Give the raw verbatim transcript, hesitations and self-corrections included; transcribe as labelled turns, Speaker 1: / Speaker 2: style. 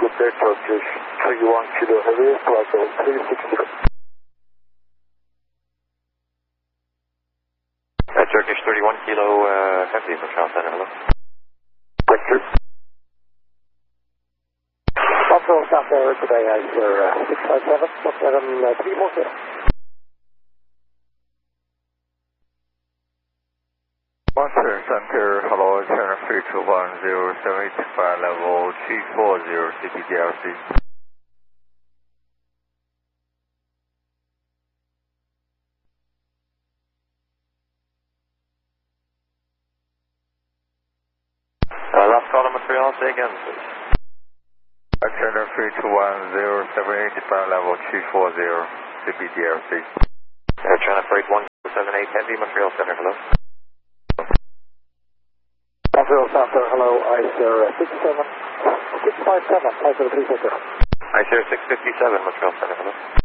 Speaker 1: Good day, Turkish three one Kilo Heavy, flight level three six zero.
Speaker 2: Uh, Turkish thirty-one Kilo uh, Heavy, Montreal Center, hello.
Speaker 1: Thank you. Montreal Center today is uh, six five seven, seven three four zero.
Speaker 3: Montreal Center, hello, Center three two one zero seven eight five level three four zero C P D L C.
Speaker 2: Uh, last call on Montreal, say again, please.
Speaker 3: Center three two one zero seven eight five level three four zero C P D L C.
Speaker 2: Uh, China Freight one seven eight Heavy, Montreal Center, hello.
Speaker 1: Montreal Center, hello, ice uh, six seven, six five seven, five zero three four zero.
Speaker 2: I C R six fifty-seven, Montreal Center, hello.